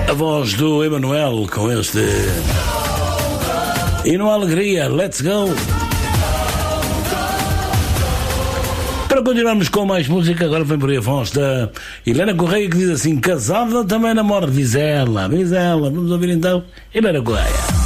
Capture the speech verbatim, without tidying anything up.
A voz do Emanuel com este E no Alegria, let's go. Para continuarmos com mais música, agora vem por aí a voz da Helena Correia, que diz assim: casada também namora, diz ela, diz ela. Vamos ouvir então Helena Correia.